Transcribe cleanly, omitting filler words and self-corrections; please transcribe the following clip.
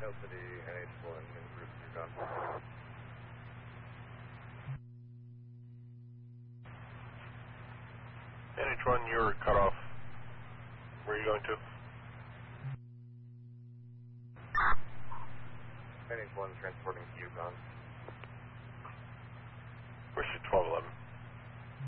City, NH1, en route to Yukon. NH1, you're cut off. Where are you going to? NH1 transporting to Yukon. Where's your 1211?